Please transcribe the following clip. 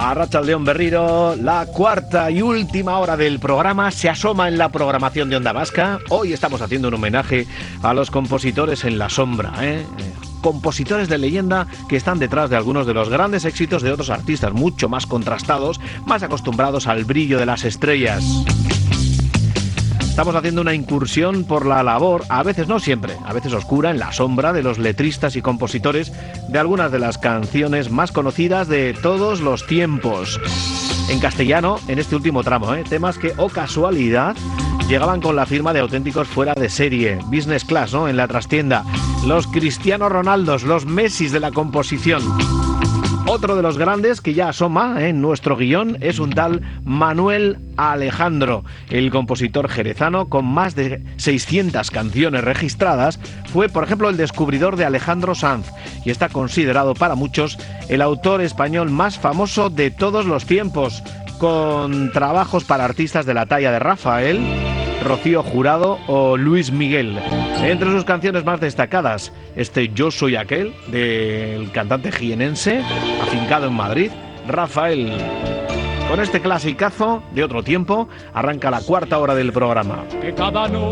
Arratsaldeon berriro, la cuarta y última hora del programa se asoma en la programación de Onda Vasca. Hoy estamos haciendo un homenaje a los compositores en la sombra, compositores de leyenda que están detrás de algunos de los grandes éxitos de otros artistas mucho más contrastados, más acostumbrados al brillo de las estrellas. Estamos haciendo una incursión por la labor, a veces no siempre, a veces oscura, en la sombra de los letristas y compositores de algunas de las canciones más conocidas de todos los tiempos. En castellano, en este último tramo, temas que, oh casualidad, llegaban con la firma de auténticos fuera de serie, business class, en la trastienda, los Cristiano Ronaldos, los Messis de la composición. Otro de los grandes que ya asoma en nuestro guión es un tal Manuel Alejandro, el compositor jerezano con más de 600 canciones registradas. Fue, por ejemplo, el descubridor de Alejandro Sanz y está considerado para muchos el autor español más famoso de todos los tiempos, con trabajos para artistas de la talla de Rafael, Rocío Jurado o Luis Miguel. Entre sus canciones más destacadas, Yo soy aquel, del cantante jienense, afincado en Madrid, Rafael. Con este clasicazo de otro tiempo, arranca la cuarta hora del programa.